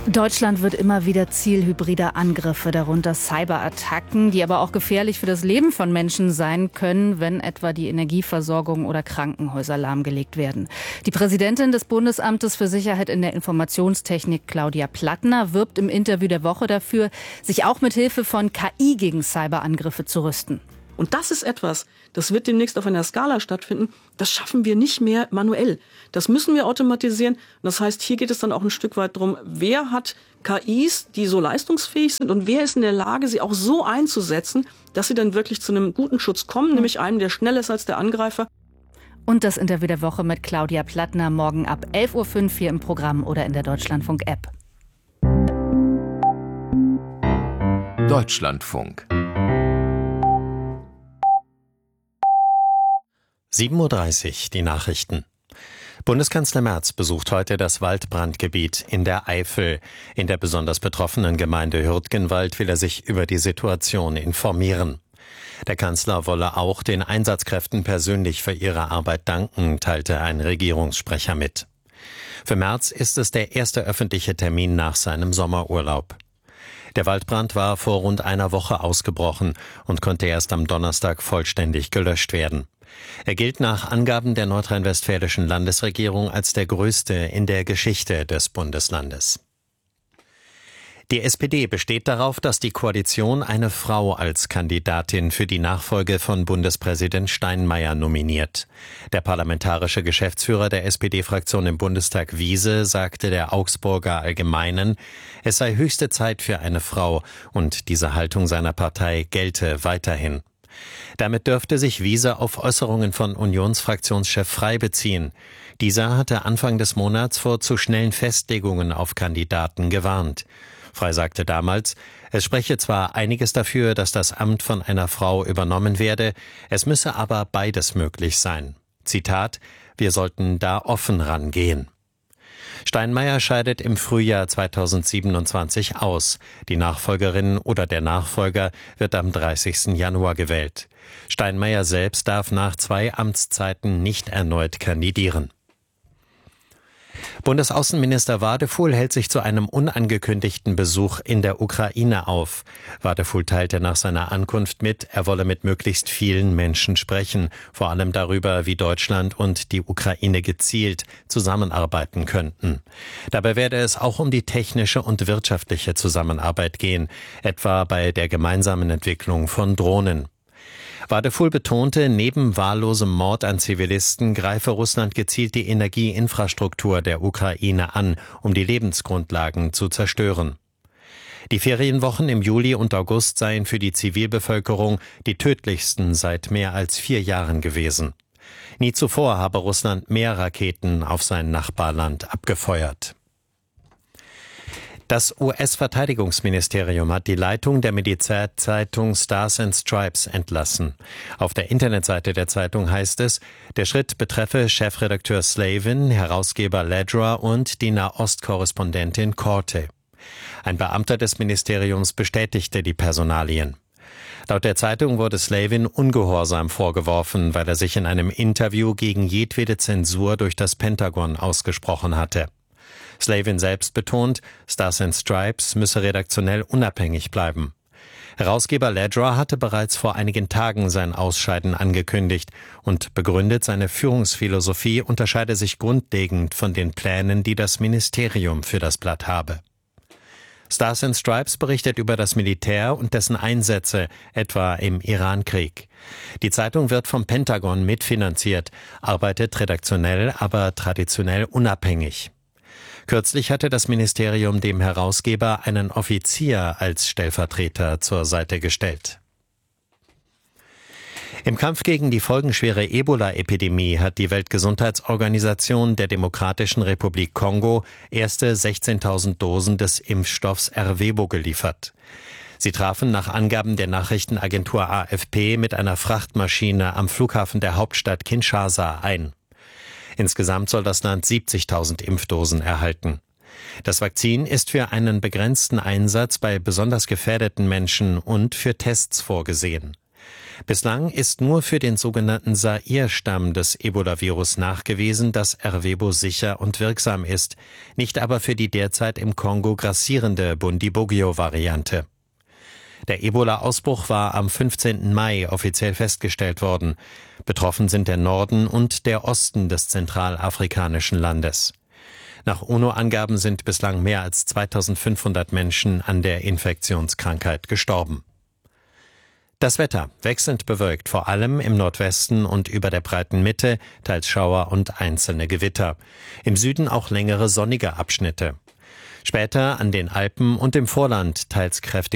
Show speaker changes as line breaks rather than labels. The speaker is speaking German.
Deutschland wird immer wieder Ziel hybrider Angriffe, darunter Cyberattacken, die aber auch gefährlich für das Leben von Menschen sein können, wenn etwa die Energieversorgung oder Krankenhäuser lahmgelegt werden. Die Präsidentin des Bundesamtes für Sicherheit in der Informationstechnik, Claudia Plattner, wirbt im Interview der Woche dafür, sich auch mit Hilfe von KI gegen Cyberangriffe zu rüsten.
Und das ist etwas, das wird demnächst auf einer Skala stattfinden. Das schaffen wir nicht mehr manuell. Das müssen wir automatisieren. Das heißt, hier geht es dann auch ein Stück weit darum, wer hat KIs, die so leistungsfähig sind und wer ist in der Lage, sie auch so einzusetzen, dass sie dann wirklich zu einem guten Schutz kommen, nämlich einem, der schneller ist als der Angreifer.
Und das Interview der Woche mit Claudia Plattner morgen ab 11.05 Uhr hier im Programm oder in der Deutschlandfunk-App.
Deutschlandfunk.
7.30 Uhr, die Nachrichten. Bundeskanzler Merz besucht heute das Waldbrandgebiet in der Eifel. In der besonders betroffenen Gemeinde Hürtgenwald will er sich über die Situation informieren. Der Kanzler wolle auch den Einsatzkräften persönlich für ihre Arbeit danken, teilte ein Regierungssprecher mit. Für Merz ist es der erste öffentliche Termin nach seinem Sommerurlaub. Der Waldbrand war vor rund einer Woche ausgebrochen und konnte erst am Donnerstag vollständig gelöscht werden. Er gilt nach Angaben der nordrhein-westfälischen Landesregierung als der größte in der Geschichte des Bundeslandes. Die SPD besteht darauf, dass die Koalition eine Frau als Kandidatin für die Nachfolge von Bundespräsident Steinmeier nominiert. Der parlamentarische Geschäftsführer der SPD-Fraktion im Bundestag, Wiese, sagte der Augsburger Allgemeinen, es sei höchste Zeit für eine Frau und diese Haltung seiner Partei gelte weiterhin. Damit dürfte sich Wiese auf Äußerungen von Unionsfraktionschef Frey beziehen. Dieser hatte Anfang des Monats vor zu schnellen Festlegungen auf Kandidaten gewarnt. Frey sagte damals, es spreche zwar einiges dafür, dass das Amt von einer Frau übernommen werde, es müsse aber beides möglich sein. Zitat, wir sollten da offen rangehen. Steinmeier scheidet im Frühjahr 2027 aus. Die Nachfolgerin oder der Nachfolger wird am 30. Januar gewählt. Steinmeier selbst darf nach 2 Amtszeiten nicht erneut kandidieren. Bundesaußenminister Wadefuhl hält sich zu einem unangekündigten Besuch in der Ukraine auf. Wadefuhl teilte nach seiner Ankunft mit, er wolle mit möglichst vielen Menschen sprechen, vor allem darüber, wie Deutschland und die Ukraine gezielt zusammenarbeiten könnten. Dabei werde es auch um die technische und wirtschaftliche Zusammenarbeit gehen, etwa bei der gemeinsamen Entwicklung von Drohnen. Wadefuhl betonte, neben wahllosem Mord an Zivilisten greife Russland gezielt die Energieinfrastruktur der Ukraine an, um die Lebensgrundlagen zu zerstören. Die Ferienwochen im Juli und August seien für die Zivilbevölkerung die tödlichsten seit mehr als 4 Jahren gewesen. Nie zuvor habe Russland mehr Raketen auf sein Nachbarland abgefeuert. Das US-Verteidigungsministerium hat die Leitung der Militärzeitung Stars and Stripes entlassen. Auf der Internetseite der Zeitung heißt es, der Schritt betreffe Chefredakteur Slavin, Herausgeber Ledra und die Nahost-Korrespondentin Corte. Ein Beamter des Ministeriums bestätigte die Personalien. Laut der Zeitung wurde Slavin Ungehorsam vorgeworfen, weil er sich in einem Interview gegen jedwede Zensur durch das Pentagon ausgesprochen hatte. Slavin selbst betont, Stars and Stripes müsse redaktionell unabhängig bleiben. Herausgeber Ledra hatte bereits vor einigen Tagen sein Ausscheiden angekündigt und begründet, seine Führungsphilosophie unterscheide sich grundlegend von den Plänen, die das Ministerium für das Blatt habe. Stars and Stripes berichtet über das Militär und dessen Einsätze, etwa im Irankrieg. Die Zeitung wird vom Pentagon mitfinanziert, arbeitet redaktionell, aber traditionell unabhängig. Kürzlich hatte das Ministerium dem Herausgeber einen Offizier als Stellvertreter zur Seite gestellt. Im Kampf gegen die folgenschwere Ebola-Epidemie hat die Weltgesundheitsorganisation der Demokratischen Republik Kongo erste 16.000 Dosen des Impfstoffs Ervebo geliefert. Sie trafen nach Angaben der Nachrichtenagentur AFP mit einer Frachtmaschine am Flughafen der Hauptstadt Kinshasa ein. Insgesamt soll das Land 70.000 Impfdosen erhalten. Das Vakzin ist für einen begrenzten Einsatz bei besonders gefährdeten Menschen und für Tests vorgesehen. Bislang ist nur für den sogenannten Zaire-Stamm des Ebola-Virus nachgewiesen, dass Ervebo sicher und wirksam ist, nicht aber für die derzeit im Kongo grassierende Bundibugyo-Variante. Der Ebola-Ausbruch war am 15. Mai offiziell festgestellt worden. Betroffen sind der Norden und der Osten des zentralafrikanischen Landes. Nach UNO-Angaben sind bislang mehr als 2500 Menschen an der Infektionskrankheit gestorben. Das Wetter wechselnd bewölkt, vor allem im Nordwesten und über der breiten Mitte, teils Schauer und einzelne Gewitter. Im Süden auch längere sonnige Abschnitte. Später an den Alpen und im Vorland teils kräftige